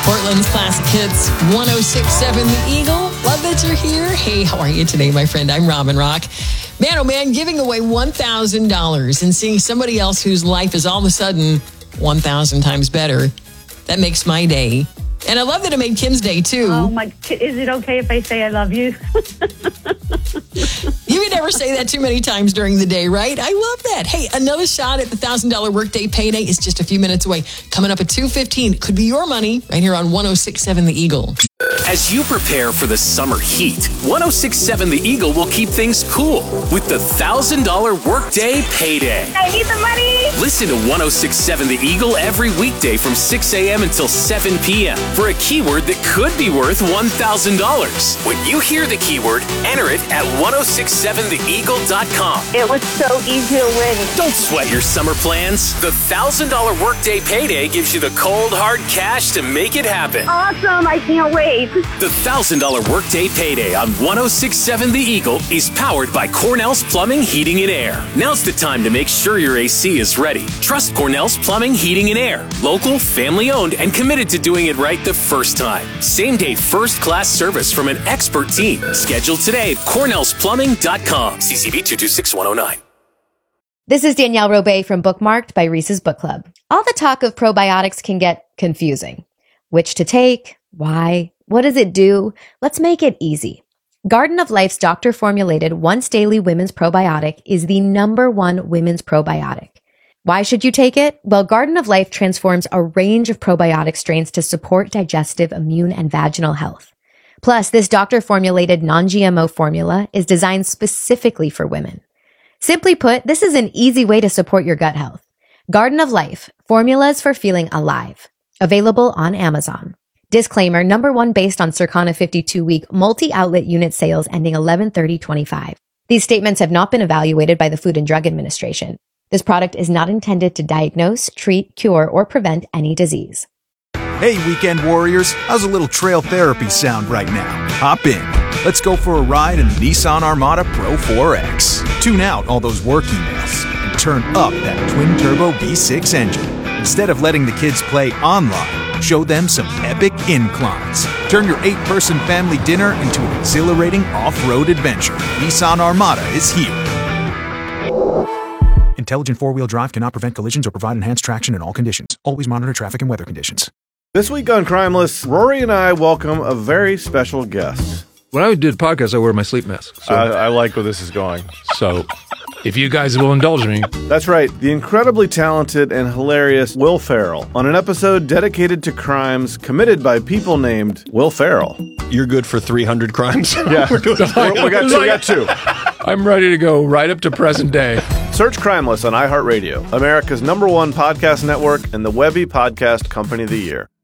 Portland's classic hits, 106.7 The Eagle. Love that you're here. Hey, how are you today, my friend? I'm Robin Rock. Man, oh man, giving away $1,000 and seeing somebody else whose life is all of a sudden 1,000 times better. That makes my day. And I love that it made Kim's day, too. Oh, my. Is it okay if I say I love you? You can never say that too many times during the day, right? I love that. Hey, another shot at the $1,000 workday payday is just a few minutes away. Coming up at 2:15. Could be your money right here on 106.7 The Eagle. As you prepare for the summer heat, 106.7 The Eagle will keep things cool with the $1,000 workday payday. I need the money. Listen to 106.7 The Eagle every weekday from 6 a.m. until 7 p.m. for a keyword that could be worth $1,000. When you hear the keyword, enter it at 1067theeagle.com. It was so easy to win. Don't sweat your summer plans. The $1,000 workday payday gives you the cold, hard cash to make it happen. Awesome. I can't wait. The $1,000 workday payday on 106.7 The Eagle is powered by Cornell's Plumbing, Heating, and Air. Now's the time to make sure your AC is ready. Trust Cornell's Plumbing, Heating, and Air. Local, family-owned, and committed to doing it right the first time. Same-day first-class service from an expert team. Schedule today at cornellsplumbing.com. CCV 226109. This is Danielle Robay from Bookmarked by Reese's Book Club. All the talk of probiotics can get confusing. Which to take? Why? What does it do? Let's make it easy. Garden of Life's doctor-formulated once-daily women's probiotic is the #1 women's probiotic. Why should you take it? Well, Garden of Life transforms a range of probiotic strains to support digestive, immune, and vaginal health. Plus, this doctor-formulated non-GMO formula is designed specifically for women. Simply put, this is an easy way to support your gut health. Garden of Life, formulas for feeling alive. Available on Amazon. Disclaimer, #1 based on Circana 52-week multi-outlet unit sales ending 11/30/25. These statements have not been evaluated by the Food and Drug Administration. This product is not intended to diagnose, treat, cure, or prevent any disease. Hey, weekend warriors, how's a little trail therapy sound right now? Hop in. Let's go for a ride in the Nissan Armada Pro 4X. Tune out all those work emails and turn up that twin-turbo V6 engine. Instead of letting the kids play online, show them some epic inclines. Turn your 8-person family dinner into an exhilarating off-road adventure. Nissan Armada is here. Intelligent four-wheel drive cannot prevent collisions or provide enhanced traction in all conditions. Always monitor traffic and weather conditions. This week on Crimeless, Rory and I welcome a very special guest. When I do the podcast, I wear my sleep mask. So, I like where this is going. So, if you guys will indulge me. That's right, the incredibly talented and hilarious Will Ferrell on an episode dedicated to crimes committed by people named Will Ferrell. You're good for 300 crimes? Yeah, we got two. I'm ready to go right up to present day. Search Crimeless on iHeartRadio, America's #1 podcast network and the Webby Podcast Company of the Year.